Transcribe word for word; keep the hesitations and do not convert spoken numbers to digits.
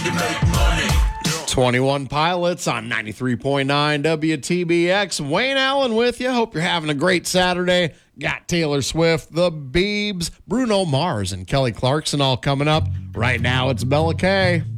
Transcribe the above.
to make money. twenty-one Pilots on ninety-three point nine W T B X. Wayne Allen with you. Hope you're having a great Saturday. Got Taylor Swift, the Biebs, Bruno Mars, and Kelly Clarkson all coming up. Right now, it's Bella K.